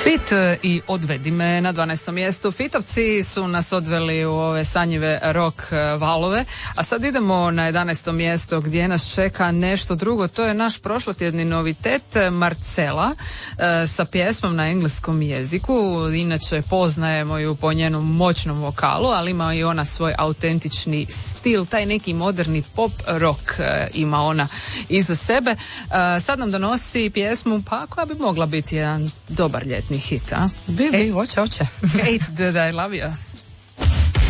Fit i Odvedi me na 12. mjestu. Fitovci su nas odveli u ove sanjive rock valove, a sad idemo na 11. mjesto gdje nas čeka nešto drugo. To je naš prošlotjedni novitet Marcela sa pjesmom na engleskom jeziku. Inače poznajemo ju po njenom moćnom vokalu, ali ima i ona svoj autentični stil, taj neki moderni pop rock ima ona iza sebe. Sad nam donosi pjesmu pa koja bi mogla biti jedan dobar ljetni hit, a? Hoće. Hate that I love you.